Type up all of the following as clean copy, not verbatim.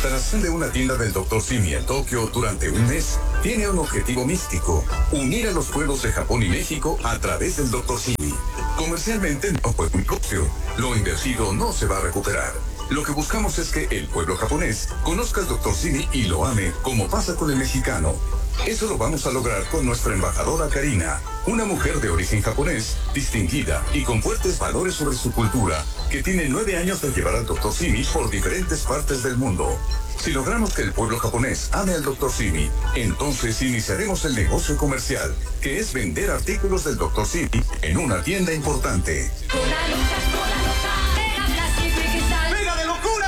instalación de una tienda del Dr. Simi en Tokio durante un mes tiene un objetivo místico: unir a los pueblos de Japón y México a través del Dr. Simi. Comercialmente no fue un negocio. Lo invertido no se va a recuperar. Lo que buscamos es que el pueblo japonés conozca al Dr. Simi y lo ame, como pasa con el mexicano. Eso lo vamos a lograr con nuestra embajadora Karina, una mujer de origen japonés, distinguida y con fuertes valores sobre su cultura, que tiene 9 años de llevar al Dr. Simi por diferentes partes del mundo. Si logramos que el pueblo japonés ame al Dr. Simi, entonces iniciaremos el negocio comercial, que es vender artículos del Dr. Simi en una tienda importante. ¡Mega de locura!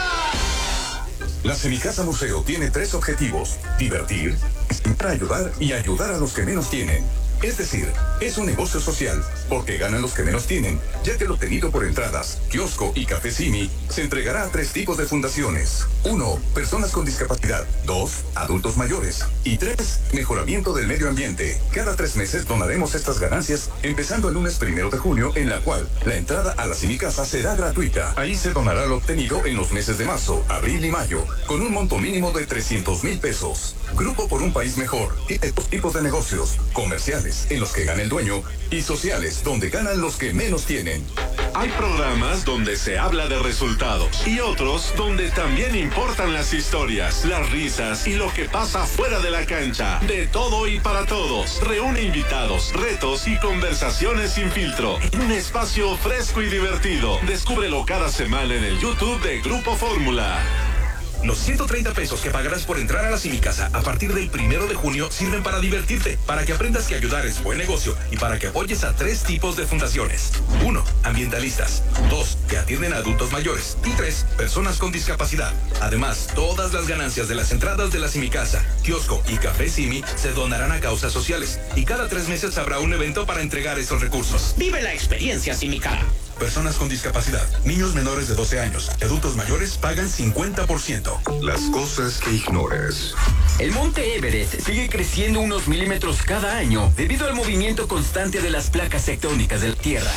La Semicasa Museo tiene 3 objetivos: divertir, ayudar y ayudar a los que menos tienen. Es decir, es un negocio social, porque ganan los que menos tienen, ya que lo obtenido por entradas, kiosco y café Simi se entregará a 3 tipos de fundaciones. 1. Personas con discapacidad. 2. Adultos mayores. Y 3. Mejoramiento del medio ambiente. Cada 3 meses donaremos estas ganancias, empezando el lunes 1 de junio, en la cual la entrada a la Semicasa será gratuita. Ahí se donará lo obtenido en los meses de marzo, abril y mayo, con un monto mínimo de 300,000 pesos. Grupo por un país mejor. Tiene 2 tipos de negocios: comerciales, en los que gana el dueño, y sociales, donde ganan los que menos tienen. Hay programas donde se habla de resultados y otros donde también importan las historias, las risas y lo que pasa fuera de la cancha. De todo y para todos. Reúne invitados, retos y conversaciones sin filtro en un espacio fresco y divertido. Descúbrelo cada semana en el YouTube de Grupo Fórmula. Los 130 pesos que pagarás por entrar a la Semicasa a partir del 1 de junio sirven para divertirte, para que aprendas que ayudar es buen negocio y para que apoyes a 3 tipos de fundaciones. 1. Ambientalistas. 2. Que atienden a adultos mayores. Y 3. Personas con discapacidad. Además, todas las ganancias de las entradas de la Semicasa, kiosco y café Simi se donarán a causas sociales. Y cada 3 meses habrá un evento para entregar esos recursos. Vive la experiencia Semicasa. Personas con discapacidad, niños menores de 12 años y adultos mayores pagan 50%. Las cosas que ignoras. El monte Everest sigue creciendo unos milímetros cada año debido al movimiento constante de las placas tectónicas de la Tierra.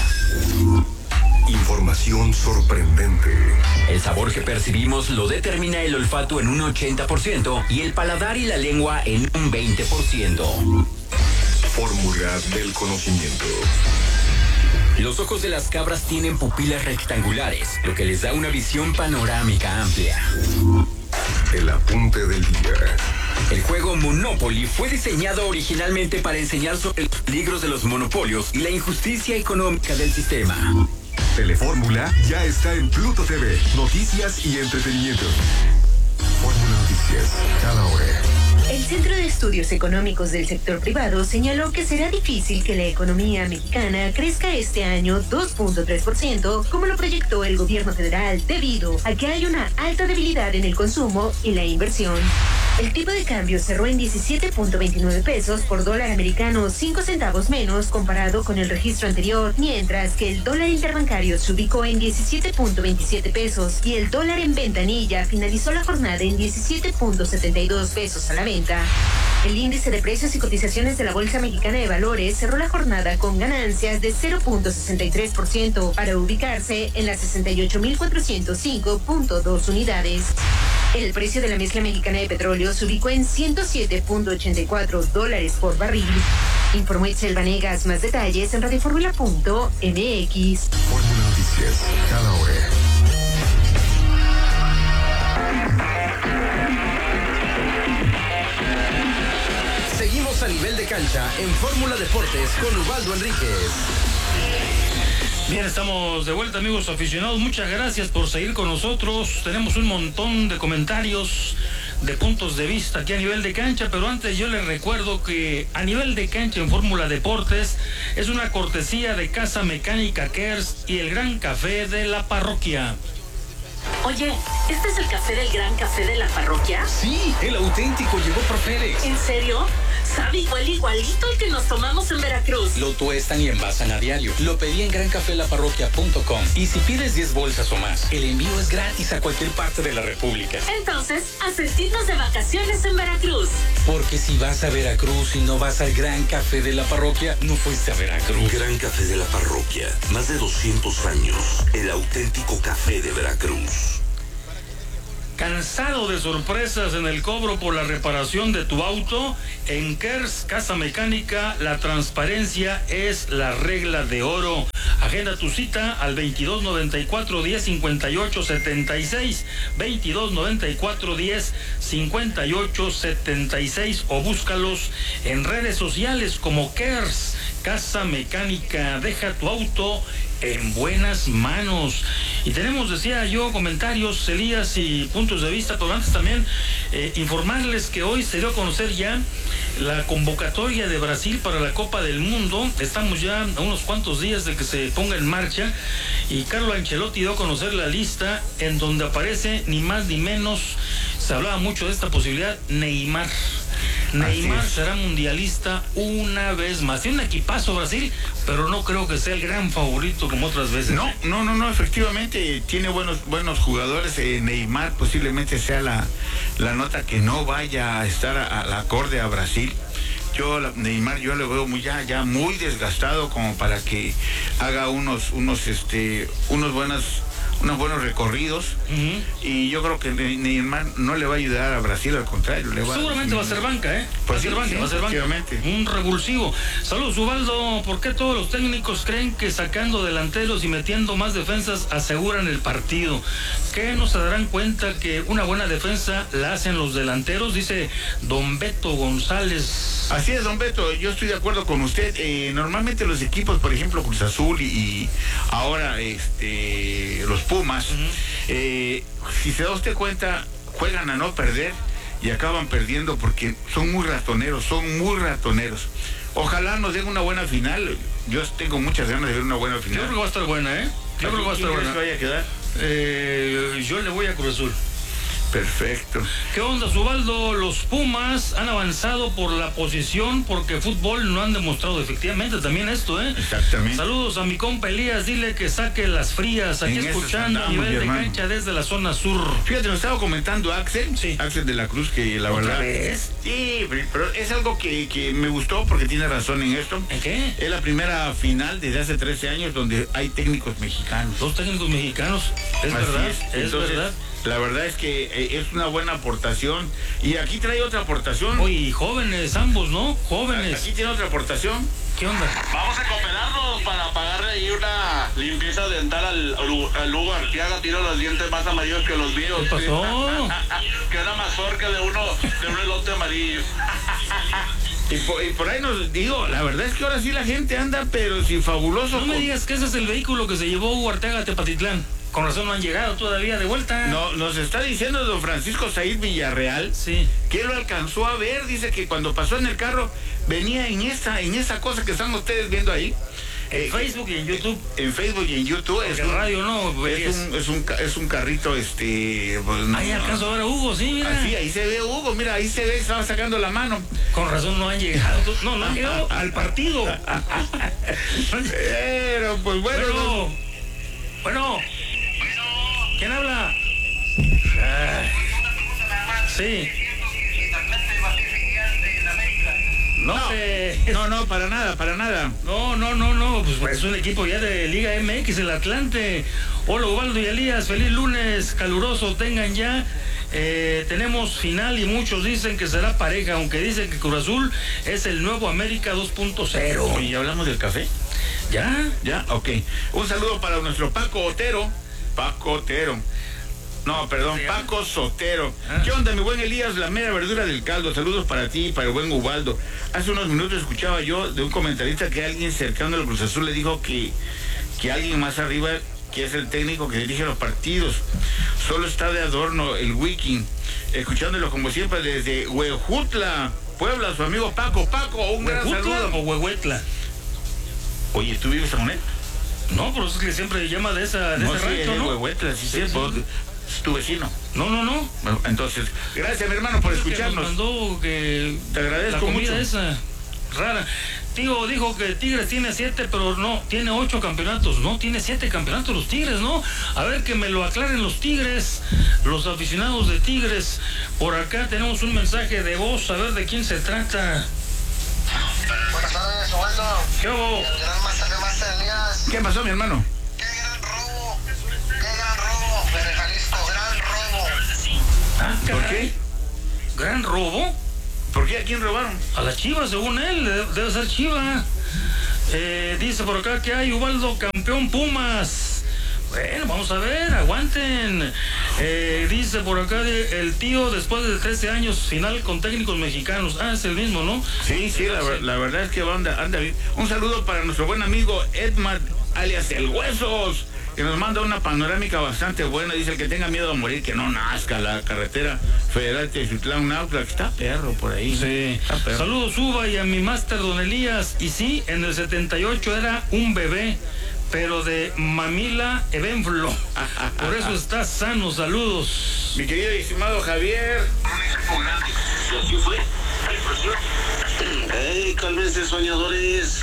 Información sorprendente. El sabor que percibimos lo determina el olfato en un 80% y el paladar y la lengua en un 20%. Fórmula del conocimiento. Los ojos de las cabras tienen pupilas rectangulares, lo que les da una visión panorámica amplia. El apunte del día. El juego Monopoly fue diseñado originalmente para enseñar sobre los peligros de los monopolios y la injusticia económica del sistema. Telefórmula ya está en Pluto TV. Noticias y entretenimiento. Fórmula Noticias, cada hora. El Centro de Estudios Económicos del Sector Privado señaló que será difícil que la economía mexicana crezca este año 2.3%, como lo proyectó el gobierno federal, debido a que hay una alta debilidad en el consumo y la inversión. El tipo de cambio cerró en 17.29 pesos por dólar americano, 5 centavos menos comparado con el registro anterior, mientras que el dólar interbancario se ubicó en 17.27 pesos y el dólar en ventanilla finalizó la jornada en 17.72 pesos a la venta. El índice de precios y cotizaciones de la Bolsa Mexicana de Valores cerró la jornada con ganancias de 0.63% para ubicarse en las 68.405.2 unidades. El precio de la mezcla mexicana de petróleo se ubicó en $107.84 por barril. Informó Itzel Vanegas. Más detalles en radioformula.mx. Fórmula Noticias, cada hora. Seguimos a nivel de cancha en Fórmula Deportes con Ubaldo Enríquez. Bien, estamos de vuelta, amigos aficionados. Muchas gracias por seguir con nosotros. Tenemos un montón de comentarios, de puntos de vista aquí a nivel de cancha, pero antes yo les recuerdo que a nivel de cancha en Fórmula Deportes es una cortesía de Casa Mecánica Kers y el Gran Café de la Parroquia. Oye, ¿este es el café del Gran Café de la Parroquia? Sí, el auténtico llegó por FedEx. ¿En serio? Sabe igualito el que nos tomamos en Veracruz. Lo tuestan y envasan a diario. Lo pedí en grancafelaparroquia.com. Y si pides 10 bolsas o más, el envío es gratis a cualquier parte de la República. Entonces, a sentirnos de vacaciones en Veracruz. Porque si vas a Veracruz y no vas al Gran Café de la Parroquia, no fuiste a Veracruz. Gran Café de la Parroquia. Más de 200 años. El auténtico café de Veracruz. ¿Cansado de sorpresas en el cobro por la reparación de tu auto? En Kers Casa Mecánica, la transparencia es la regla de oro. Agenda tu cita al 2294-1058-76, 2294-1058-76 o búscalos en redes sociales como Kers Casa Mecánica. Deja tu auto en buenas manos. Y tenemos, decía yo, comentarios, Elías, y puntos de vista, pero antes también informarles que hoy se dio a conocer ya la convocatoria de Brasil para la Copa del Mundo. Estamos ya a unos cuantos días de que se ponga en marcha y Carlo Ancelotti dio a conocer la lista en donde aparece ni más ni menos, se hablaba mucho de esta posibilidad, Neymar será mundialista una vez más. Tiene un equipazo Brasil, pero no creo que sea el gran favorito como otras veces. No, efectivamente tiene buenos jugadores. Neymar posiblemente sea la nota que no vaya a estar al acorde a Brasil. Neymar yo lo veo ya muy desgastado como para que haga unos buenos recorridos. Y yo creo que Neymar no le va a ayudar a Brasil, al contrario, seguramente va a ser banca, Pues va a ser banca, un revulsivo. Saludos, Ubaldo. ¿Por qué todos los técnicos creen que sacando delanteros y metiendo más defensas aseguran el partido? ¿Qué no se darán cuenta que una buena defensa la hacen los delanteros? Dice don Beto González. Así es, don Beto, yo estoy de acuerdo con usted. Normalmente los equipos, por ejemplo Cruz Azul y ahora los Pumas, si se da usted cuenta, juegan a no perder y acaban perdiendo porque son muy ratoneros. Ojalá nos den una buena final. Yo tengo muchas ganas de ver una buena final. Yo creo que va a estar buena, ¿Quién crees que vaya a quedar? Yo le voy a Cruz Azul. Perfecto. ¿Qué onda, Ubaldo? Los Pumas han avanzado por la posición porque fútbol no han demostrado efectivamente también esto, Exactamente. Saludos a mi compa Elías, dile que saque las frías, aquí escuchando a nivel de cancha desde la zona sur. Fíjate, nos estaba comentando Axel, Axel de la Cruz, que la ¿Otra verdad... vez? Sí, pero es algo que me gustó porque tiene razón en esto. ¿En qué? Es la primera final desde hace 13 años donde hay técnicos mexicanos. 2 técnicos mexicanos, es verdad, es verdad. La verdad es que es una buena aportación. Y aquí trae otra aportación. Oye, jóvenes ambos, ¿no? Jóvenes. Aquí tiene otra aportación. ¿Qué onda? Vamos a cooperarnos para pagarle ahí una limpieza dental al Hugo Arteaga. Tiene los dientes más amarillos que los míos. ¿Qué pasó? Queda más fuerte de un elote amarillo. Y por ahí nos digo, la verdad es que ahora sí la gente anda, pero sí fabuloso. No me digas que ese es el vehículo que se llevó Hugo Arteaga a Tepatitlán. Con razón no han llegado todavía de vuelta. No, nos está diciendo don Francisco Said Villarreal, que él lo alcanzó a ver. Dice que cuando pasó en el carro venía en esa cosa que están ustedes viendo ahí. En Facebook y en YouTube. En Facebook y en YouTube. Es un radio, ¿no? Es un carrito, pues, ahí alcanzó a ver a Hugo, sí, mira. Así, ahí se ve Hugo, mira, ahí se ve que estaba sacando la mano. Con razón no han llegado. No han llegado al partido. Pero, pues Bueno. ¿Quién habla? Sí. No, para nada. No, pues es un equipo ya de Liga MX, el Atlante. Hola, Ubaldo y Elías, feliz lunes, caluroso, tengan ya. Tenemos final y muchos dicen que será pareja, aunque dicen que Cruz Azul es el nuevo América 2.0. ¿Y hablamos del café? ¿Ya? Ok. Un saludo para nuestro Paco Sotero. ¿Qué onda, mi buen Elías? La mera verdura del caldo. Saludos para ti y para el buen Ubaldo. Hace unos minutos escuchaba yo de un comentarista que alguien cercano al Cruz Azul le dijo que alguien más arriba, que es el técnico que dirige los partidos, solo está de adorno el wiki. Escuchándolo como siempre desde Huejutla, Puebla, su amigo Paco, un gran saludo. ¿O Huehuetla? Oye, ¿tú vives con él? No, pero es que siempre llama de ese rancho, ¿no? Huehuetla, sí. Es tu vecino. No. Bueno, entonces, gracias, mi hermano, por escucharnos. Te agradezco la comida mucho. Esa rara. Tío dijo que Tigres tiene 7, pero no, tiene 8 campeonatos. No, tiene 7 campeonatos los Tigres, ¿no? A ver que me lo aclaren los Tigres, los aficionados de Tigres. Por acá tenemos un mensaje de voz, a ver de quién se trata. Buenas tardes, Ubaldo. ¿Qué hubo? El gran Master Elías. ¿Qué pasó, mi hermano? Qué gran robo desde Jalisco, gran robo. ¿Por qué? ¿Gran robo? ¿Por qué? ¿A quién robaron? A la Chiva, según él, debe ser Chiva. Dice por acá que hay Ubaldo campeón Pumas. Bueno, vamos a ver, aguanten. Dice por acá el tío después de 13 años final con técnicos mexicanos. Ah, es el mismo, ¿no? Sí, la verdad es que anda bien. Un saludo para nuestro buen amigo Edmar, alias El Huesos, que nos manda una panorámica bastante buena. Dice: el que tenga miedo a morir, que no nazca. La carretera federal Teziutlán-Naucla, que está perro por ahí. Sí. Saludos, Uva, y a mi máster Don Elías. Y sí, en el 78 era un bebé, pero de mamila Evenflo. Por eso está sano. Saludos. Mi querido y estimado Javier. Y así fue. ¡Ey, cálmense, soñadores!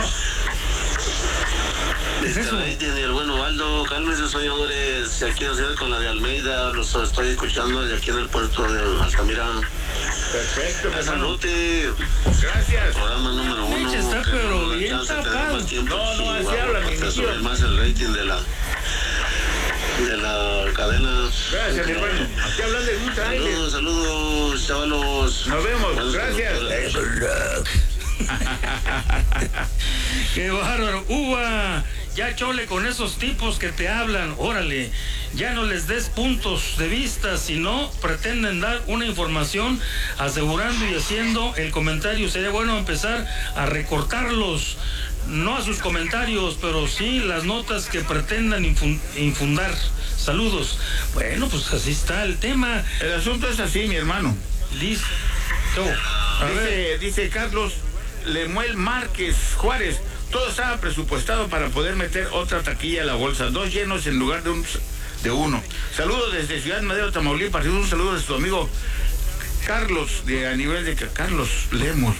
¿Es eso? El buen Ubaldo, cálmense, soñadores. Aquí en la ciudad con la de Almeida, los estoy escuchando desde aquí en el puerto de Altamira. Perfecto, Salute. Gracias. Programa número 1. Está pero bien tapado. No, así habla mi tío. Subir más el rating de la cadena. Gracias, hermano. Aquí hablan de un trailer. Saludos, chavalos. Nos vemos. Gracias. ¡Qué bárbaro! ¡Uva! Ya chole con esos tipos que te hablan, órale, ya no les des puntos de vista, sino pretenden dar una información asegurando y haciendo el comentario. Sería bueno empezar a recortarlos, no a sus comentarios, pero sí las notas que pretendan infundar. Saludos. Bueno, pues así está el tema. El asunto es así, mi hermano. Listo. Dice Carlos Lemuel Márquez Juárez: todo estaba presupuestado para poder meter otra taquilla a la bolsa, 2 llenos en lugar de uno. Saludos desde Ciudad Madero, Tamaulipas. Un saludo de su amigo Carlos, a nivel de Carlos Lemos.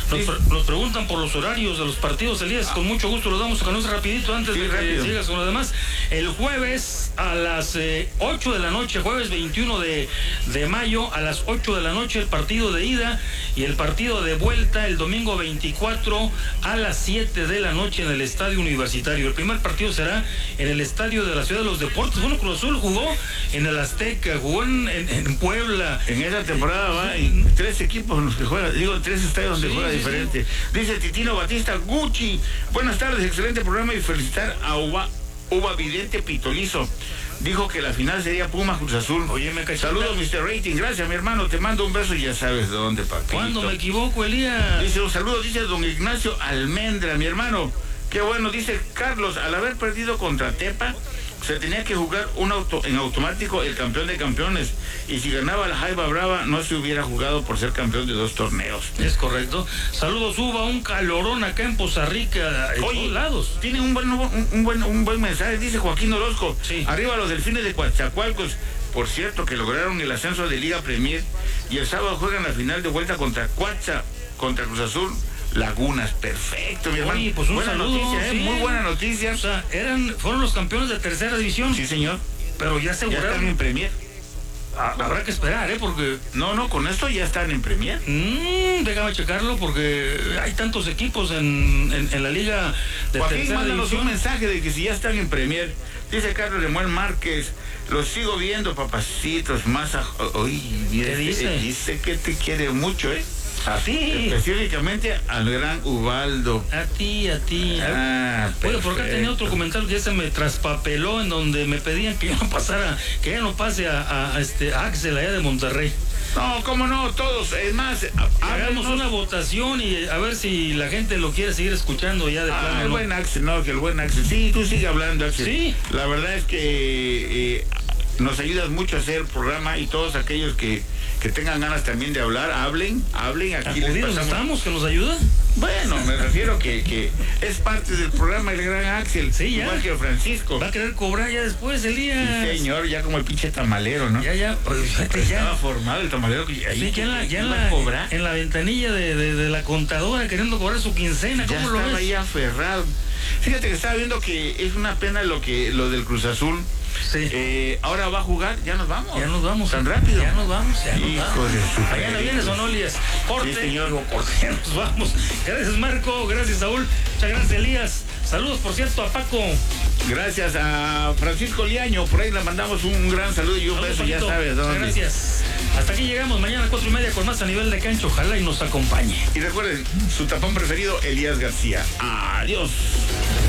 Nos preguntan por los horarios de los partidos, Elías. Con mucho gusto los damos a conocer rapidito antes de que sigas con lo demás. El jueves a las 8 de la noche, jueves 21 de mayo a las 8 de la noche, el partido de ida, y el partido de vuelta el domingo 24 a las 7 de la noche en el Estadio Universitario. El primer partido será en el Estadio de la Ciudad de los Deportes. Bueno, Cruz Azul jugó en el Azteca, jugó en Puebla. En esa temporada va y 3 equipos en los que juega, 3 estadios donde juega diferente. Dice Titino Batista Gucci: buenas tardes, excelente programa, y felicitar a Uva Vidente Pitolizo. Dijo que la final sería Puma Cruz Azul. Oye, me caché. Saludos, Mr. Rating. Gracias, mi hermano. Te mando un beso y ya sabes dónde, papito. ¿Cuándo me equivoco, Elías? Dice un saludo, dice don Ignacio Almendra, mi hermano. Qué bueno, dice Carlos: al haber perdido contra Tepa, se tenía que jugar en automático el campeón de campeones, y si ganaba la Jaiba Brava no se hubiera jugado por ser campeón de 2 torneos. Es correcto. Saludos, Uva, un calorón acá en Poza Rica, en todos lados. Tiene un buen mensaje, dice Joaquín Orozco: arriba los Delfines de Coatzacoalcos. Por cierto, que lograron el ascenso de Liga Premier, y el sábado juegan la final de vuelta contra Cruz Azul Lagunas. Perfecto, mi hermano. Oye, pues un buena saludo, noticia, sí. Muy buena noticia. O sea, fueron los campeones de tercera división. Sí, señor. Pero ya aseguraron. Ya están en Premier. Habrá que esperar, porque... No, con esto ya están en Premier. Déjame checarlo, porque hay tantos equipos en la liga de Joaquín, tercera mándanos división. un mensaje de que si ya están en Premier. Dice Carlos Lemuel Márquez: los sigo viendo, papacitos, más ¿Qué dice? Dice que te quiere mucho, A ti. Específicamente al gran Ubaldo. A ti. Oye, por acá tenía otro comentario que ya se me traspapeló, en donde me pedían que ya no pase a Axel allá de Monterrey. No, cómo no, todos. Es más, hagamos una votación y a ver si la gente lo quiere seguir escuchando ya de plano. El buen Axel, que el buen Axel. Sí, tú sigue hablando, Axel. Sí. La verdad es que nos ayudas mucho a hacer el programa, y todos aquellos que tengan ganas también de hablar, hablen. Aquí les estamos, que nos ayuda. Bueno, me refiero que es parte del programa el gran Axel. Sí, ya. Igual que Francisco. Va a querer cobrar ya después, Elías. Sí, señor, ya como el pinche tamalero, ¿no? Ya. Estaba formado el tamalero. En la ventanilla de la contadora queriendo cobrar su quincena. ¿Cómo lo ves? Estaba ahí aferrado. Fíjate que estaba viendo que es una pena lo del Cruz Azul. Sí. Ahora va a jugar, ya nos vamos. Ya nos vamos. Tan rápido. Ya nos vamos. Hijo de su... Mañana vienes, ¿o no, Elías? Sí, señor. Corte, nos vamos. Gracias, Marco. Gracias, Saúl. Muchas gracias, Elías. Saludos, por cierto, a Paco. Gracias a Francisco Liaño, por ahí le mandamos un gran saludo y un beso, ya sabes dónde. Gracias. Hasta aquí llegamos, mañana 4:30 con más a nivel de cancha, ojalá y nos acompañe. Y recuerden, su tapón preferido, Elías García. Adiós.